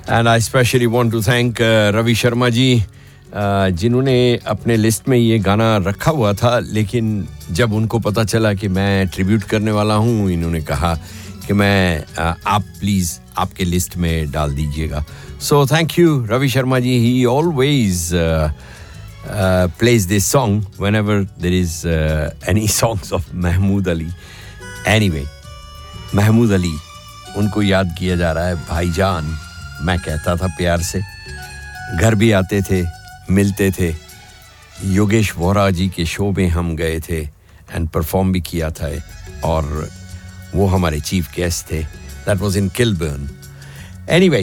And I especially want to thank Ravi Sharma ji, जिन्होंने अपने list में ये गाना रखा हुआ था, लेकिन जब उनको पता चला कि मैं ट्रिब्यूट करने वाला हूँ, इन्होंने कहा कि मैं आप प्लीज़ आपके लिस्ट में डाल दीजिएगा. So thank you, Ravi Sharma ji. He always plays this song whenever there is any songs of Mahmood Ali. Anyway, Mahmood Ali, उनको याद किया जा रहा है भाईजान. मैं कहता था प्यार से, घर भी आते थे, मिलते थे. योगेश वोरा जी के शो में हम गए थे एंड परफॉर्म भी किया था, और वो हमारे चीफ गेस्ट थे. That was in Kilburn. Anyway,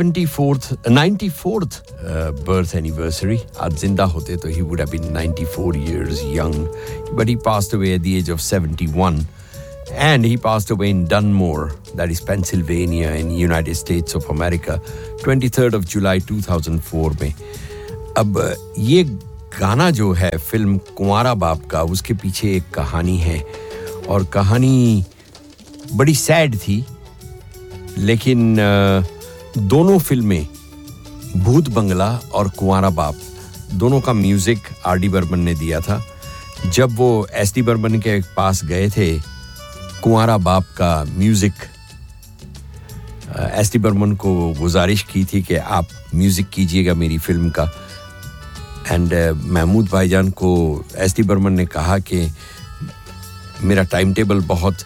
94th birth anniversary. आज जिंदा होते तो he would have been 94 years young, but he passed away at the age of 71. And he passed away in Dunmore, that is Pennsylvania in United States of America, 23rd of July 2004 में. अब ये गाना जो है film कुंवारा बाप का, उसके पीछे एक कहानी है, और कहानी बड़ी सैड थी. लेकिन दोनों फिल्में, भूत बंगला और कुंवारा बाप, दोनों का म्यूजिक आर.डी. बर्मन ने दिया था. जब वो एस.डी. बर्मन के पास गए थे कुंवारा बाप का म्यूजिक, एस.डी. बर्मन को गुजारिश की थी कि आप म्यूजिक कीजिएगा मेरी फिल्म का. एंड महमूद भाईजान को एस.डी. बर्मन ने कहा कि मेरा टाइम टेबल बहुत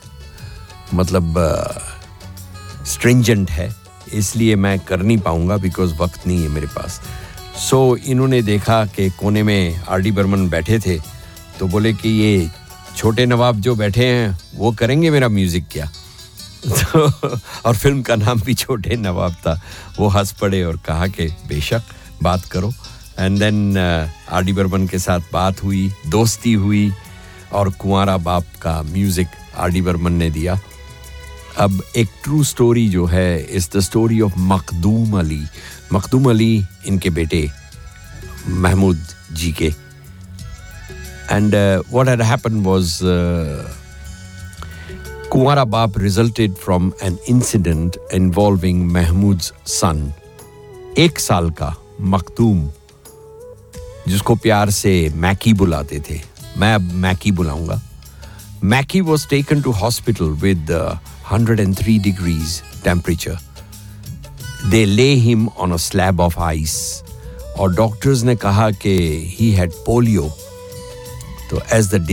स्ट्रिंजेंट है, इसलिए मैं कर नहीं पाऊंगा, बिकॉज वक्त नहीं है मेरे पास. सो इन्होंने देखा कि कोने में आर.डी. बर्मन बैठे थे, तो बोले कि ये छोटे नवाब जो बैठे हैं वो करेंगे मेरा म्यूजिक क्या. तो और फिल्म का नाम भी छोटे नवाब था. वो हंस पड़े और कहा कि बेशक बात करो. And then RD. बर्मन के साथ बात हुई, दोस्ती हुई, और कुंवारा बाप का म्यूजिक आर.डी. बर्मन ने दिया. अब एक ट्रू स्टोरी जो है is the story of Makhdoom Ali. Makhdoom Ali इनके बेटे महमूद जी के. And what had happened was Kuwara Baap resulted from an incident involving Mahmood's son. 1 साल का मखदूम, जिसको प्यार से मैकी बुलाते थे, मैं अब मैकी बुलाऊंगा. Mackie was taken to hospital with 103 degrees temperature. They lay him on a slab of ice. और डॉक्टर्स ने कहा कि he had polio. So as the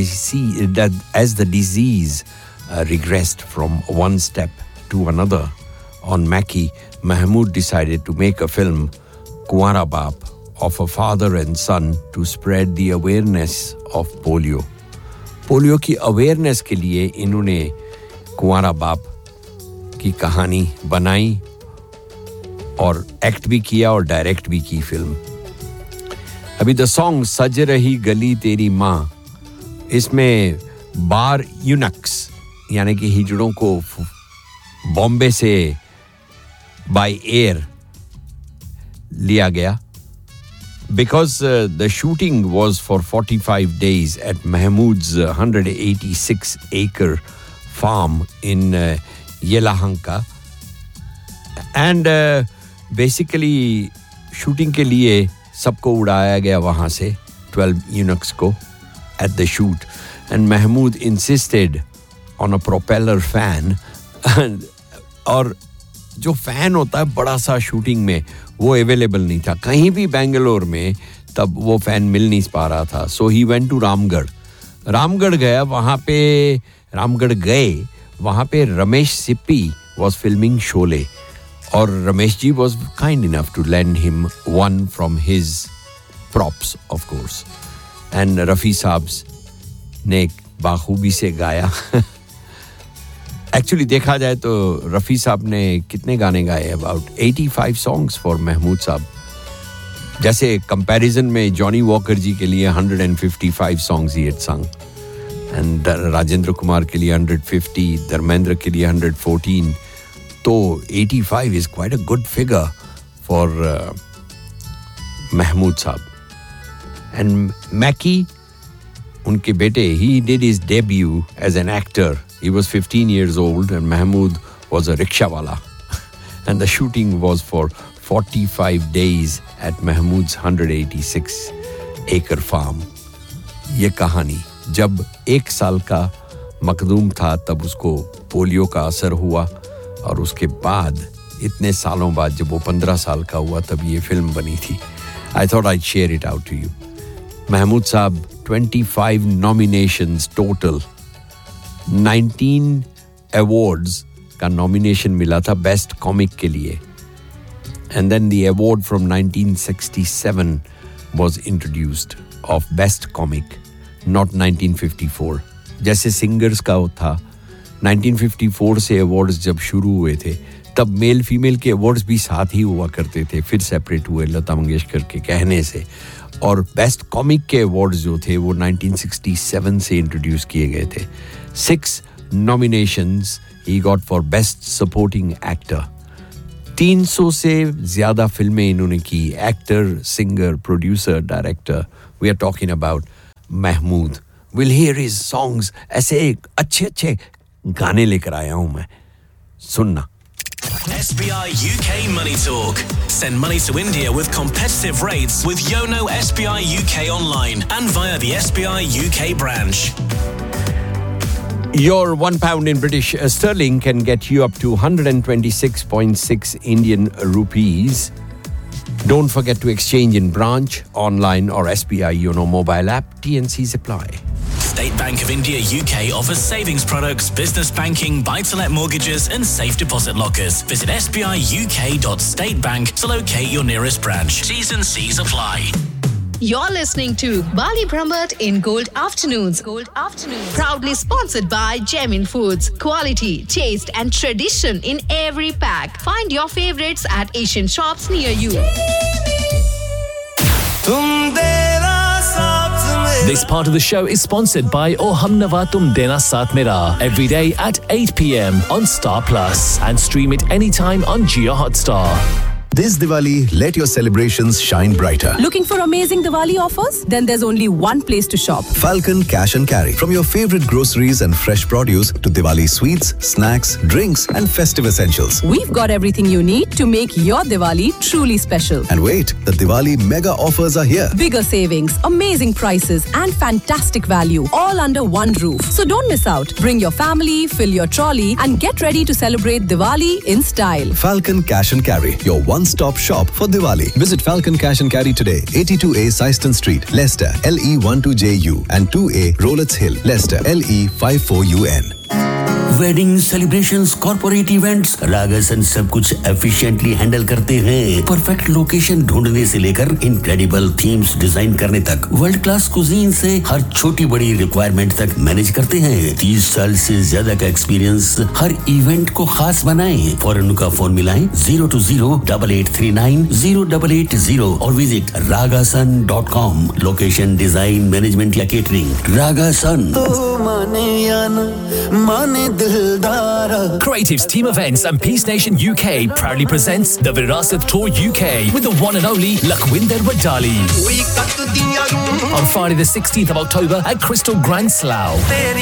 disease regressed from one step to another on Mackie, Mahmood decided to make a film, Kuwara Baap, of a father and son to spread the awareness of polio. Polio की awareness के लिए इन्होंने कुंवारा बाप की कहानी बनाई और act भी किया और डायरेक्ट भी की फिल्म. अभी द सॉन्ग सज रही गली तेरी माँ, इसमें बार यूनक्स यानी कि हिजड़ों को बॉम्बे से बाय एयर लिया गया. Because the shooting was for 45 days at Mahmood's 186-acre farm in Yelahanka. And basically shooting के लिए सबको उड़ाया गया वहाँ से, 12 eunuchs को at the shoot. And Mahmood insisted on a propeller fan. और जो फैन होता है बड़ा सा शूटिंग में, वो अवेलेबल नहीं था कहीं भी बेंगलोर में, तब वो फैन मिल नहीं पा रहा था. सो ही वेंट टू रामगढ़ गया. रामगढ़ गए वहाँ पे रमेश सिप्पी was filming शोले, और Ramesh ji was kind enough to lend him one from his props of course. And Rafi साहब ने बाखूबी से गाया. एक्चुअली देखा जाए तो रफ़ी साहब ने कितने गाने गाए, अबाउट 85 सॉन्ग्स फॉर महमूद साहब. जैसे कंपैरिजन में जॉनी वॉकर जी के लिए 155 सॉन्ग्स ही हैड संग, एंड राजेंद्र कुमार के लिए 150, धर्मेंद्र के लिए 114. तो 85 is quite a good figure for Mahmood साहब. एंड मैकी, उनके बेटे, he did his debut as an actor. He was 15 years old and Mahmood was a rickshawala. And the shooting was for 45 days at Mahmood's 186-acre farm. ये कहानी जब 1 साल का मखदूम था तब उसको पोलियो का असर हुआ और उसके बाद इतने सालों बाद जब वो 15 साल का हुआ तब ये फिल्म बनी थी. I thought I'd share it out to you. Mahmood Saab, 25 nominations total. 19 awards का nomination मिला था Best Comic के लिए. And then the award from 1967 was introduced of Best Comic, not 1954. जैसे singers का था, 1954 से awards जब शुरू हुए थे, तब मेल फीमेल के awards भी साथ ही हुआ करते थे, फिर separate हुए लता मंगेशकर के कहने से. और Best Comic के awards जो थे वो 1967 से introduce किए गए थे. 6 nominations he got for Best Supporting Actor. 300 से ज़्यादा फिल्में इन्होंने की. Actor, singer, producer, director. We are talking about Mahmood. We'll hear his songs. ऐसे अच्छे गाने लेकर आया हूँ मैं. सुनना. SBI UK Money Talk. Send money to India with competitive rates with Yono SBI UK online and via the SBI UK branch. Your £1 in British sterling can get you up to 126.6 Indian rupees. Don't forget to exchange in branch, online or SBI Yono mobile app. T&Cs apply. State Bank of India UK offers savings products, business banking, buy-to-let mortgages and safe deposit lockers. Visit sbiuk.statebank to locate your nearest branch. T's and C's apply. You're listening to Bali Brahmat in Gold Afternoons. Proudly sponsored by Gemin Foods. Quality, taste and tradition in every pack. Find your favorites at Asian shops near you. This part of the show is sponsored by O Hum Nawa Tum Dena Saath Mera. Every day at 8 p.m. on Star Plus. And stream it anytime on Jio Hotstar. This Diwali, let your celebrations shine brighter. Looking for amazing Diwali offers? Then there's only one place to shop. Falcon Cash and Carry. From your favorite groceries and fresh produce to Diwali sweets, snacks, drinks and festive essentials. We've got everything you need to make your Diwali truly special. And wait, the Diwali mega offers are here. Bigger savings, amazing prices and fantastic value all under one roof. So don't miss out. Bring your family, fill your trolley and get ready to celebrate Diwali in style. Falcon Cash and Carry, your one-stop shop for Diwali. Visit Falcon Cash and Carry today. 82A Syston Street, Leicester, LE12JU and 2A Rowletts Hill, Leicester, LE54UN. Wedding celebrations, corporate events, रागासन सब कुछ efficiently handle करते हैं. Perfect location ढूंढने से लेकर incredible themes design करने तक, world class cuisine से हर छोटी बड़ी रिक्वायरमेंट तक मैनेज करते हैं. 30 साल से ज्यादा का एक्सपीरियंस हर इवेंट को खास बनाएं. फौरन उनका फोन मिलाएं 020-8839-0880 और visit ragasan.com. Location, design, management या catering, रागासन. Creatives Team Events and Peace Nation UK proudly presents the Virasat Tour UK with the one and only Lakhwinder Wadali. On Friday the 16th of October at Crystal Grand Slough.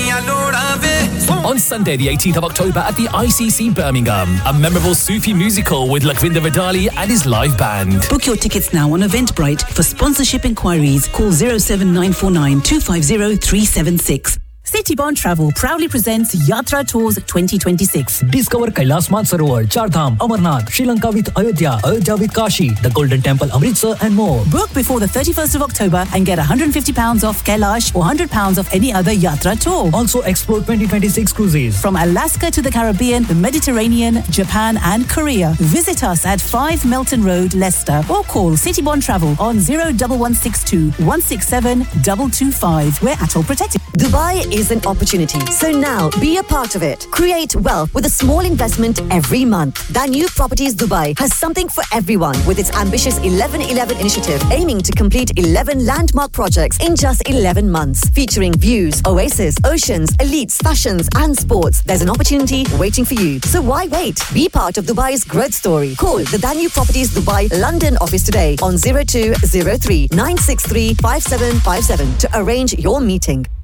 On Sunday the 18th of October at the ICC Birmingham. A memorable Sufi musical with Lakhwinder Wadali and his live band. Book your tickets now on Eventbrite. For sponsorship inquiries, call 07949 250 376. Citybond Travel proudly presents Yatra Tours 2026. Discover Kailas Mansarovar, Chardham, Amarnath, Sri Lanka with Ayodhya, Ayodhya with Kashi, the Golden Temple, Amritsar and more. Book before the 31st of October and get £150 off Kailash or £100 off any other Yatra tour. Also explore 2026 cruises. From Alaska to the Caribbean, the Mediterranean, Japan and Korea. Visit us at 5 Melton Road, Leicester or call Citybond Travel on 01162 167 225. We're ATOL protected. Dubai is an opportunity. So now, be a part of it. Create wealth with a small investment every month. Danube Properties Dubai has something for everyone with its ambitious 11-11 initiative aiming to complete 11 landmark projects in just 11 months. Featuring views, oasis, oceans, elites, fashions and sports. There's an opportunity waiting for you. So why wait? Be part of Dubai's growth story. Call the Danube Properties Dubai London office today on 0203 963 5757 to arrange your meeting.